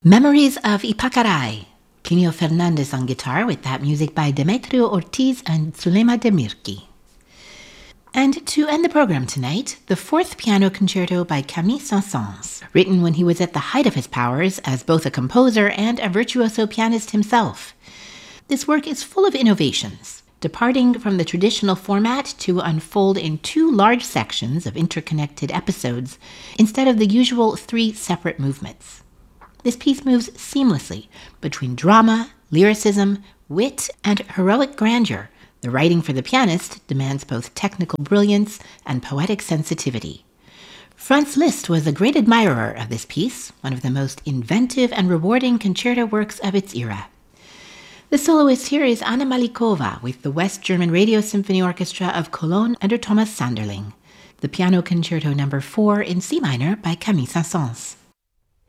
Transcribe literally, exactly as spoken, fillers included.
Memories of Ypacaraí. Plinio Fernandez on guitar with that music by Demetrio Ortiz and Zulema Demirki. And to end the program tonight, the fourth piano concerto by Camille Saint-Saëns, written when he was at the height of his powers as both a composer and a virtuoso pianist himself. This work is full of innovations, departing from the traditional format to unfold in two large sections of interconnected episodes instead of the usual three separate movements. This piece moves seamlessly between drama, lyricism, wit, and heroic grandeur. The writing for the pianist demands both technical brilliance and poetic sensitivity. Franz Liszt was a great admirer of this piece, one of the most inventive and rewarding concerto works of its era. The soloist here is Anna Malikova with the West German Radio Symphony Orchestra of Cologne under Thomas Sanderling. The Piano Concerto number four in C minor by Camille Saint-Saëns.